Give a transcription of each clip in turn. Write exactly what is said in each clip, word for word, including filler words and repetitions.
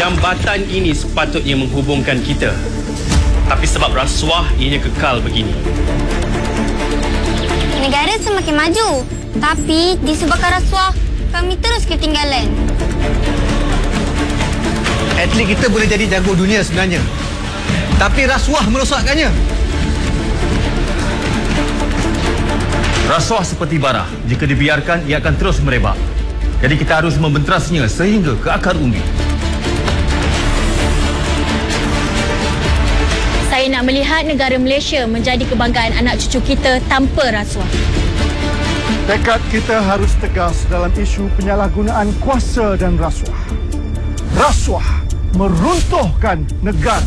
Jambatan ini sepatutnya menghubungkan kita. Tapi sebab rasuah, ianya kekal begini. Negara semakin maju, tapi disebabkan rasuah, kami terus ketinggalan. Atlet kita boleh jadi jago dunia sebenarnya, tapi rasuah merosakkannya. Rasuah seperti bara. Jika dibiarkan, ia akan terus merebak. Jadi kita harus membenterasnya sehingga ke akar umbi. Saya nak melihat negara Malaysia menjadi kebanggaan anak cucu kita tanpa rasuah. Tekad kita harus tegas dalam isu penyalahgunaan kuasa dan rasuah. Rasuah meruntuhkan negara.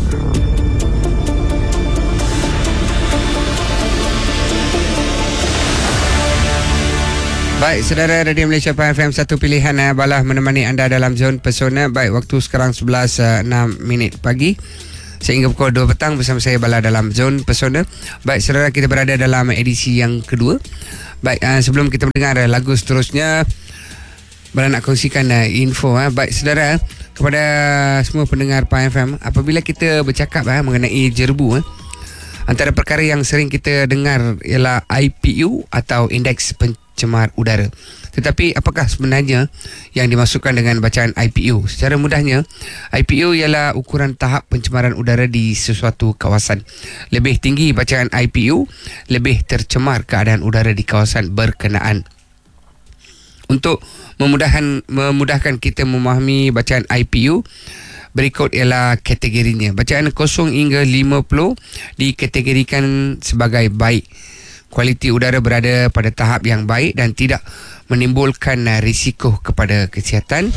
Baik, saudara Radio Malaysia Pan F M, satu pilihan uh, balah menemani anda dalam zon pesona. Baik, waktu sekarang sebelas enam minit pagi sehingga pukul dua petang bersama saya Bala dalam zon pesona. Baik, saudara, kita berada dalam edisi yang kedua. Baik, uh, sebelum kita mendengar uh, lagu seterusnya, Bala nak kongsikan uh, info. Uh. Baik, saudara, kepada semua pendengar Pan F M, apabila kita bercakap uh, mengenai jerbu, uh, antara perkara yang sering kita dengar ialah I P U atau Indeks Pencemar Udara. Tetapi apakah sebenarnya yang dimasukkan dengan bacaan I P U? Secara mudahnya, I P U ialah ukuran tahap pencemaran udara di sesuatu kawasan. Lebih tinggi bacaan I P U, lebih tercemar keadaan udara di kawasan berkenaan. Untuk memudahkan memudahkan kita memahami bacaan I P U, berikut ialah kategorinya. Bacaan kosong hingga lima puluh dikategorikan sebagai baik. Kualiti udara berada pada tahap yang baik dan tidak menimbulkan uh, risiko kepada kesihatan.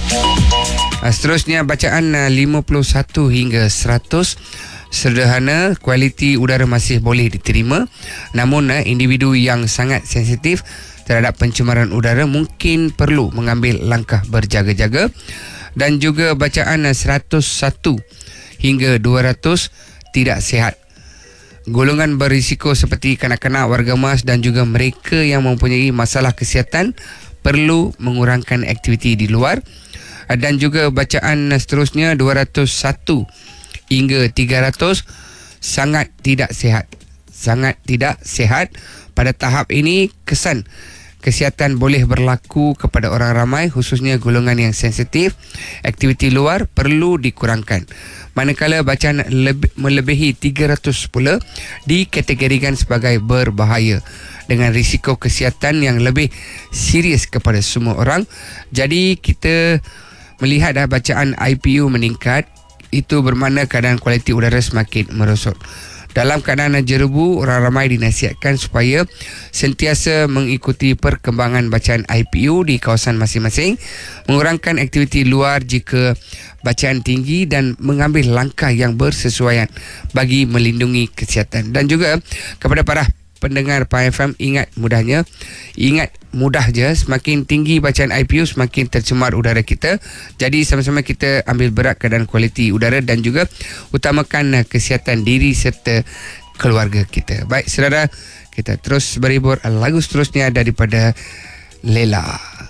Uh, seterusnya, bacaan uh, lima puluh satu hingga seratus. Sederhana, kualiti udara masih boleh diterima. Namun uh, individu yang sangat sensitif terhadap pencemaran udara mungkin perlu mengambil langkah berjaga-jaga. Dan juga bacaan uh, seratus satu hingga dua ratus tidak sihat. Golongan berisiko seperti kanak-kanak, warga emas dan juga mereka yang mempunyai masalah kesihatan perlu mengurangkan aktiviti di luar. Dan juga bacaan seterusnya dua ratus satu hingga tiga ratus sangat tidak sihat. Sangat tidak sihat. Pada tahap ini, kesan kesihatan boleh berlaku kepada orang ramai, khususnya golongan yang sensitif. Aktiviti luar perlu dikurangkan. Manakala bacaan lebih, melebihi tiga ratus pula dikategorikan sebagai berbahaya dengan risiko kesihatan yang lebih serius kepada semua orang. Jadi kita melihat dah bacaan I P U meningkat, itu bermakna keadaan kualiti udara semakin merosot. Dalam keadaan jerebu, orang ramai dinasihatkan supaya sentiasa mengikuti perkembangan bacaan I P U di kawasan masing-masing, mengurangkan aktiviti luar jika bacaan tinggi dan mengambil langkah yang bersesuaian bagi melindungi kesihatan. Dan juga kepada para pendengar Pan F M, ingat mudahnya, ingat mudah je, semakin tinggi bacaan I P U semakin tercemar udara kita. Jadi sama-sama kita ambil berat keadaan kualiti udara dan juga utamakan kesihatan diri serta keluarga kita. Baik, saudara, kita terus berhibur. Lagu seterusnya daripada Lela.